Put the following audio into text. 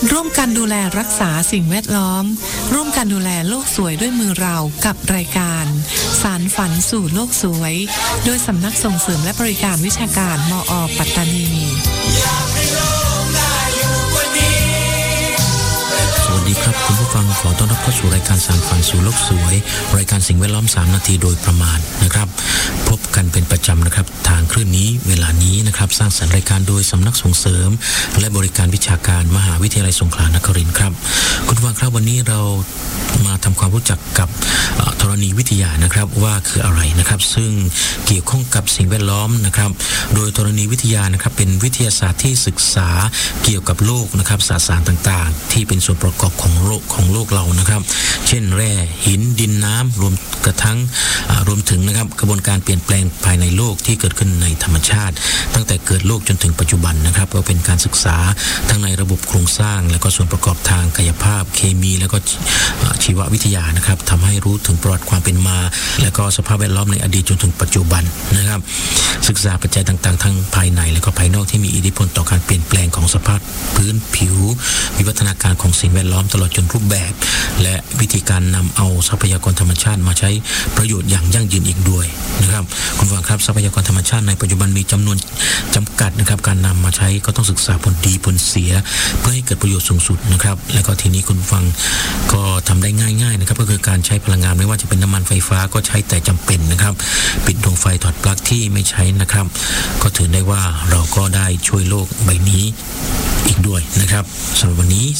ร่วมกันดูแลรักษาสิ่งแวดล้อมร่วมกันดูแลโลกสวยด้วยมือเรากับรายการสารฝันสู่โลกสวยโดยสำนักส่งเสริมและบริการวิชาการมอ.ปัตตานีสวัสดีครับคุณผู้ฟังขอต้อนรับเข้าสู่รายการสารฝันสู่โลกสวยรายการสิ่งแวดล้อม3นาทีโดยประมาณนะครับพบกันเป็นประจำนะครับทางคลื่นนี้เวลานี้นะครับสร้างสรรค์รายการโดยสำนักส่งเสริมและบริการวิชาการมหาวิทยาลัยสงขลานครินทร์ครับคุณผู้ฟังครับวันนี้เรามาทำความรู้จักกับธรณีวิทยานะครับว่าคืออะไรนะครับซึ่งเกี่ยวข้องกับสิ่งแวดล้อมนะครับโดยธรณีวิทยานะครับเป็นวิทยาศาสตร์ที่ศึกษาเกี่ยวกับโลกนะครับสสารต่างๆที่เป็นส่วนประกอบของโลกเรานะครับเช่นแร่หินดินน้ำรวมถึงนะครับกระบวนการเปลี่ยนแปลงภายในโลกที่เกิดขึ้นในธรรมชาติตั้งแต่เกิดโลกจนถึงปัจจุบันนะครับก็เป็นการศึกษาทั้งในระบบโครงสร้างและก็ส่วนประกอบทางกายภาพเคมีและก็ชีววิทยานะครับทำให้รู้ถึงประวัติความเป็นมาและก็สภาพแวดล้อมในอดีตจนถึงปัจจุบันนะครับศึกษาปัจจัยต่างๆทั้งภายในและก็ภายนอกที่มีอิทธิพลต่อการเปลี่ยนแปลงของสภาพพื้นผิววิวัฒนาการของสิ่งแวดล้อมตลอดจนรูปแบบและวิธีการนำเอาทรัพยากรธรรมชาติมาใช้ประโยชน์อย่างยั่งยืนอีกด้วยนะครับคุณผู้ฟังครับทรัพยากรธรรมชาติในปัจจุบันมีจำนวนจำกัดนะครับการนำมาใช้ก็ต้องศึกษาผลดีผลเสียเพื่อให้เกิดประโยชน์สูงสุดนะครับและก็ทีนี้คุณผู้ฟังก็ทำได้ง่ายๆนะครับก็คือการใช้พลังงานไม่ว่าจะเป็นน้ำมันไฟฟ้าก็ใช้แต่จำเป็นนะครับปิดดวงไฟถอดปลั๊กที่ไม่ใช้นะครับก็ถือได้ว่าเราก็ได้ช่วยโลกใบนี้อีกด้วยนะครับสำหรับวันนี้